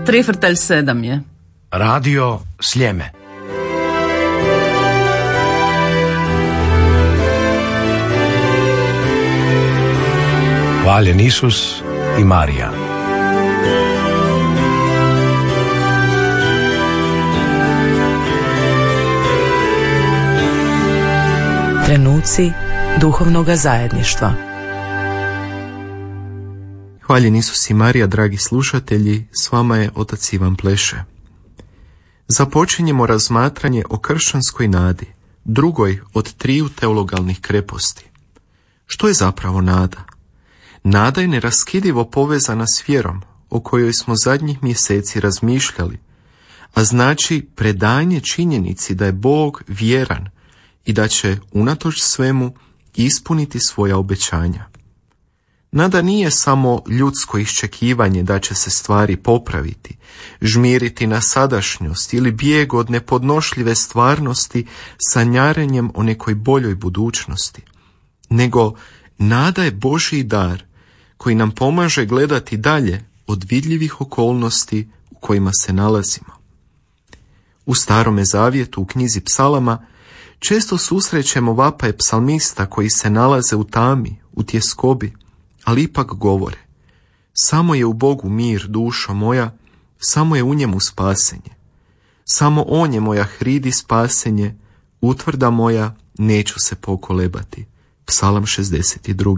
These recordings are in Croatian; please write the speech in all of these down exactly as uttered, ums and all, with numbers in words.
Trifrtelj sedam je. Radio Sljeme. Hvaljen Isus i Marija. Trenuci duhovnoga zajedništva. Hvaljen Isus i Marija, dragi slušatelji, s vama je Otac Ivan Pleše. Započinjemo razmatranje o kršćanskoj nadi, drugoj od triju teologalnih kreposti. Što je zapravo nada? Nada je neraskidivo povezana s vjerom, o kojoj smo zadnjih mjeseci razmišljali, a znači predanje činjenici da je Bog vjeran i da će unatoč svemu ispuniti svoja obećanja. Nada nije samo ljudsko iščekivanje da će se stvari popraviti, žmiriti na sadašnjost ili bijeg od nepodnošljive stvarnosti sanjarenjem o nekoj boljoj budućnosti, nego nada je Božji dar koji nam pomaže gledati dalje od vidljivih okolnosti u kojima se nalazimo. U Starome zavjetu, u knjizi Psalama, često susrećemo vapaje psalmista koji se nalaze u tami, u tjeskobi, ali ipak govore: samo je u Bogu mir, dušo moja, samo je u njemu spasenje. Samo on je moja hridi spasenje, utvrda moja, neću se pokolebati. Psalam šezdeset dva.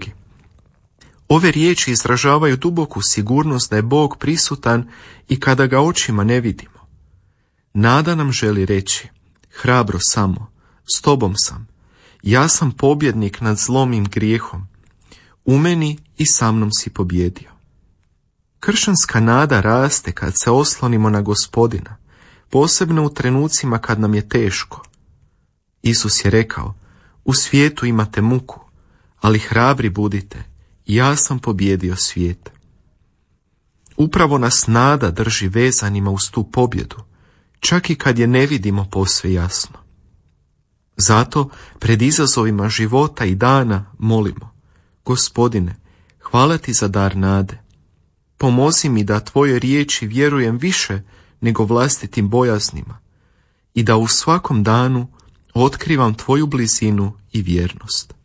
Ove riječi izražavaju duboku sigurnost da je Bog prisutan i kada ga očima ne vidimo. Nada nam želi reći: hrabro samo, s tobom sam, ja sam pobjednik nad zlom i grijehom, u meni i sa mnom si pobjedio. Kršćanska nada raste kad se oslonimo na Gospodina, posebno u trenucima kad nam je teško. Isus je rekao: u svijetu imate muku, ali hrabri budite, ja sam pobjedio svijet. Upravo nas nada drži vezanima uz tu pobjedu, čak i kad je ne vidimo posve jasno. Zato pred izazovima života i dana molimo: Gospodine, hvala ti za dar nade. Pomozi mi da tvoje riječi vjerujem više nego vlastitim bojaznima i da u svakom danu otkrivam tvoju blizinu i vjernost.